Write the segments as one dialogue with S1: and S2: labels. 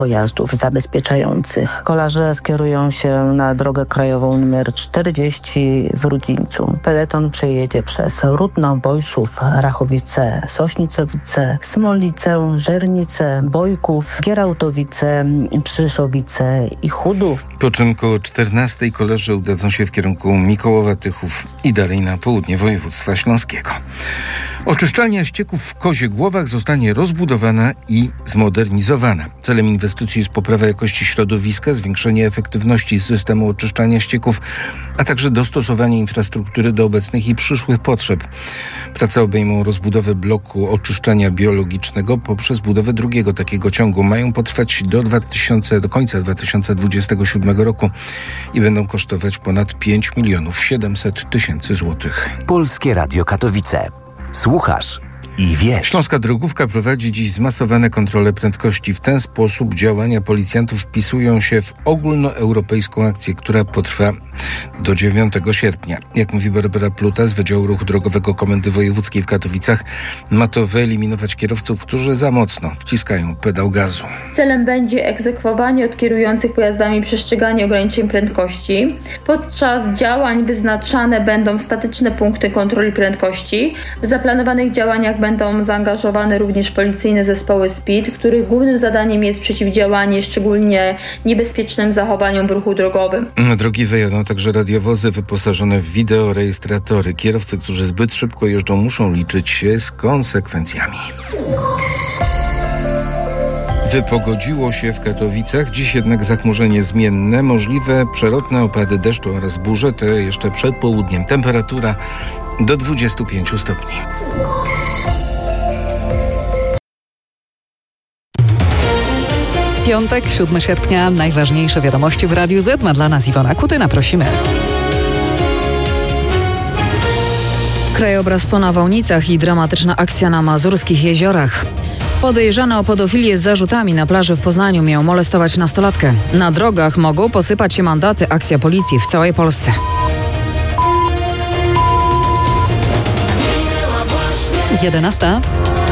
S1: pojazdów zabezpieczających. Kolarze skierują się na drogę krajową nr 40 w Rudzińcu. Peleton przejedzie przez Rudno, Bojszów, Rachowice, Sośnicowice, Smolice, Żernice, Bojków, Gierałtowice, Przyszowice i Chudów.
S2: Po czym koło 14 kolarze udadzą się w kierunku Mikołowa, Tychów i dalej na południe województwa śląskiego. Oczyszczalnia ścieków w Koziegłowach zostanie rozbudowana i zmodernizowana. Celem inwestycji jest poprawa jakości środowiska, zwiększenie efektywności systemu oczyszczania ścieków, a także dostosowanie infrastruktury do obecnych i przyszłych potrzeb. Prace obejmą rozbudowę bloku oczyszczania biologicznego poprzez budowę drugiego takiego ciągu. Mają potrwać do końca 2027 roku i będą kosztować ponad 5 700 000 złotych.
S3: Polskie Radio Katowice. Słuchasz i wiesz.
S2: Śląska Drogówka prowadzi dziś zmasowane kontrole prędkości. W ten sposób działania policjantów wpisują się w ogólnoeuropejską akcję, która potrwa do 9 sierpnia. Jak mówi Barbara Pluta z Wydziału Ruchu Drogowego Komendy Wojewódzkiej w Katowicach, ma to wyeliminować kierowców, którzy za mocno wciskają pedał gazu.
S4: Celem będzie egzekwowanie od kierujących pojazdami przestrzegania ograniczeń prędkości. Podczas działań wyznaczane będą statyczne punkty kontroli prędkości. W zaplanowanych działaniach będą zaangażowane również policyjne zespoły SPID, których głównym zadaniem jest przeciwdziałanie szczególnie niebezpiecznym zachowaniom w ruchu drogowym.
S2: Na drogi wyjadą także radiowozy wyposażone w wideorejestratory. Kierowcy, którzy zbyt szybko jeżdżą, muszą liczyć się z konsekwencjami. Wypogodziło się w Katowicach, dziś jednak zachmurzenie zmienne, możliwe przelotne opady deszczu oraz burze, to jeszcze przed południem. Temperatura do 25 stopni.
S5: Piątek, 7 sierpnia, najważniejsze wiadomości w Radiu Z. Ma dla nas Iwona Kutyna, prosimy. Krajobraz po nawałnicach i dramatyczna akcja na mazurskich jeziorach. Podejrzany o pedofilię z zarzutami na plaży w Poznaniu miał molestować nastolatkę. Na drogach mogą posypać się mandaty, akcja policji w całej Polsce. Jedenasta.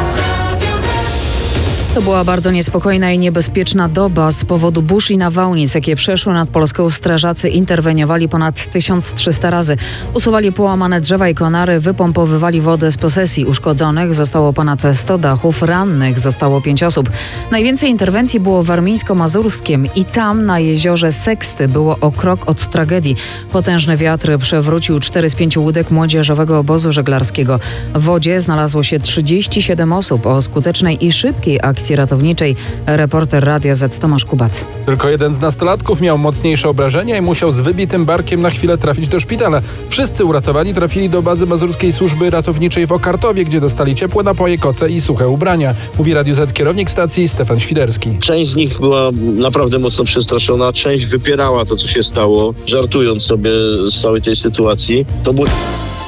S5: To była bardzo niespokojna i niebezpieczna doba z powodu burz i nawałnic, jakie przeszły nad Polską. Strażacy interweniowali ponad 1300 razy. Usuwali połamane drzewa i konary, wypompowywali wodę z posesji. Uszkodzonych zostało ponad 100 dachów, rannych zostało 5 osób. Najwięcej interwencji było w Warmińsko-Mazurskiem i tam na jeziorze Seksty było o krok od tragedii. Potężny wiatr przewrócił 4 z 5 łódek młodzieżowego obozu żeglarskiego. W wodzie znalazło się 37 osób. O skutecznej i szybkiej akcji ratowniczej reporter Radia Z Tomasz Kubat.
S6: Tylko jeden z nastolatków miał mocniejsze obrażenia i musiał z wybitym barkiem na chwilę trafić do szpitala. Wszyscy uratowani trafili do bazy Mazurskiej Służby Ratowniczej w Okartowie, gdzie dostali ciepłe napoje, koce i suche ubrania. Mówi Radiu Z kierownik stacji Stefan Świderski.
S7: Część z nich była naprawdę mocno przestraszona, część wypierała to, co się stało, żartując sobie z całej tej sytuacji. To był